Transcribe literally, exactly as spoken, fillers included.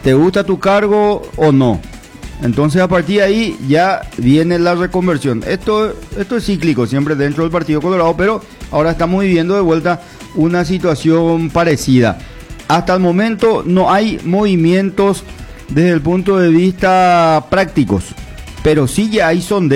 ¿te gusta tu cargo o no? Entonces a partir de ahí ya viene la reconversión. Esto, esto es cíclico, siempre dentro del Partido Colorado, pero ahora estamos viviendo de vuelta una situación parecida. Hasta el momento no hay movimientos desde el punto de vista prácticos, pero sí ya hay sondeos.